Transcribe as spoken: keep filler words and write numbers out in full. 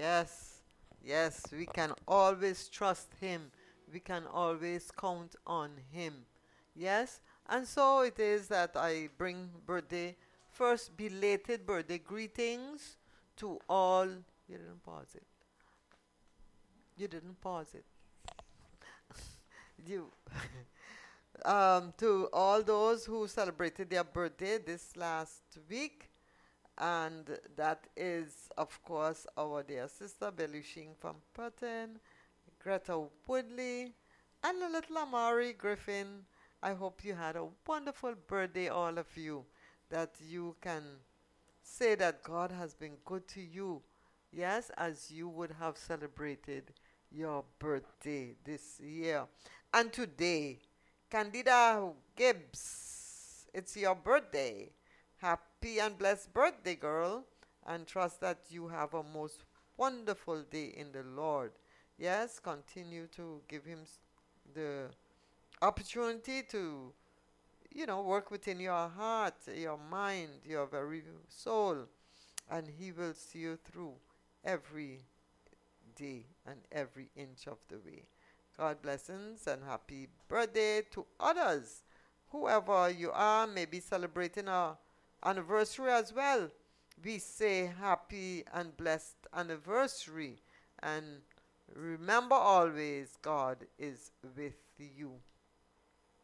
Yes, yes, we can always trust Him. We can always count on Him. Yes, and so it is that I bring birthday, first belated birthday greetings to all. You didn't pause it. You didn't pause it. You. Um, to all those who celebrated their birthday this last week, and that is, of course, our dear sister Belushing from Putton, Greta Woodley, and the little Amari Griffin. I hope you had a wonderful birthday, all of you, that you can say that God has been good to you, yes, as you would have celebrated your birthday this year. And today, Candida Gibbs, it's your birthday. Happy and blessed birthday, girl. And trust that you have a most wonderful day in the Lord. Yes, continue to give Him the opportunity to, you know, work within your heart, your mind, your very soul, and He will see you through every day and every inch of the way. God blessings and happy birthday to others. Whoever you are, may be celebrating our anniversary as well. We say happy and blessed anniversary. And remember always, God is with you.